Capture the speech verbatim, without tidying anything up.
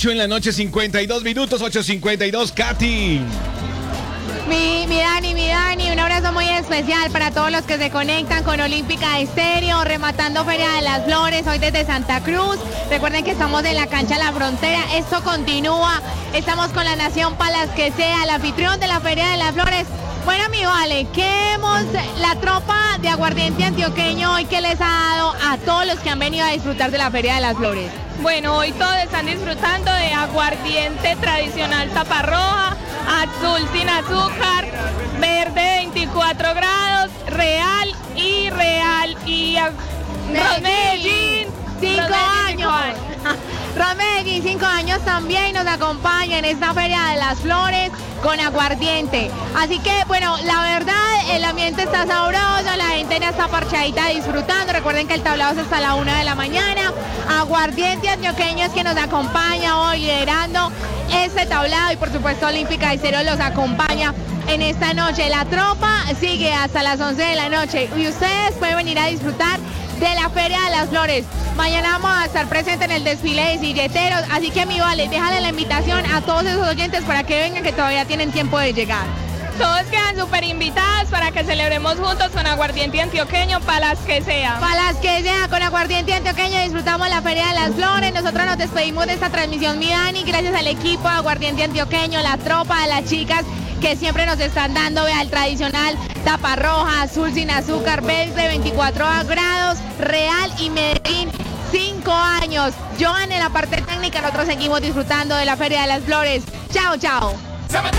En la noche, cincuenta y dos minutos, ocho cincuenta y dos, Katy. Mi, mi Dani, mi Dani, un abrazo muy especial para todos los que se conectan con Olímpica Estéreo, rematando Feria de las Flores, hoy desde Santa Cruz. Recuerden que estamos en la cancha La Frontera, esto continúa, estamos con la Nación Palas que sea, el anfitrión de la Feria de las Flores. Bueno, amigo Ale, ¿qué hemos, la tropa de aguardiente antioqueño hoy que les ha dado a todos los que han venido a disfrutar de la Feria de las Flores? Bueno, hoy todos están disfrutando de aguardiente tradicional taparroja, azul sin azúcar, verde veinticuatro grados, real y real y Medellín, cinco años. Romegui, cinco años también nos acompaña en esta Feria de las Flores con aguardiente. Así que, bueno, la verdad, el ambiente está sabroso, la gente ya está parchadita disfrutando. Recuerden que el tablado es hasta la una de la mañana. Aguardiente antioqueño es que nos acompaña hoy liderando este tablado y, por supuesto, Olímpica Estéreo los acompaña en esta noche. La tropa sigue hasta las once de la noche y ustedes pueden venir a disfrutar de la Feria de las Flores. Mañana vamos a estar presentes en el desfile de silleteros, así que mi Vale, déjale la invitación a todos esos oyentes para que vengan, que todavía tienen tiempo de llegar. Todos quedan súper invitados para que celebremos juntos con aguardiente antioqueño, palas que sea. Palas que sea, con aguardiente antioqueño disfrutamos la Feria de las Flores. Nosotros nos despedimos de esta transmisión, mi Dani, gracias al equipo de aguardiente antioqueño, la tropa de las chicas que siempre nos están dando, vea, el tradicional taparroja, azul sin azúcar, verde veinticuatro grados, real y Medellín, cinco años. Joan en la parte técnica, nosotros seguimos disfrutando de la Feria de las Flores. Chao, chao.